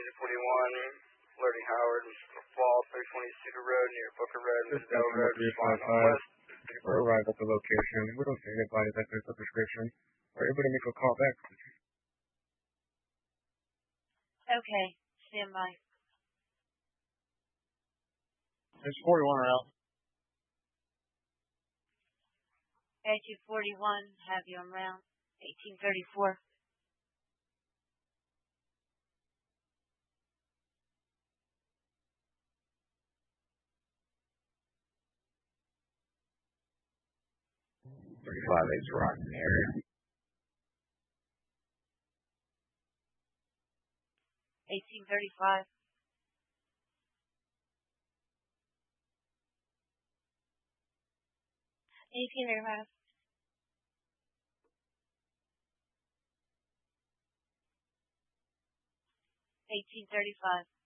1041, alerting Howard, Fall 320 Cedar Road near Booker Road, Misdale Road, respond on west. Or arrive at the location. We don't say goodbye to that there's a prescription. We're able to make a call back. Okay, stand by. There's 41 around. Edge 41, have you on round 1834. Is rotten area. 1835. 1835. 1835.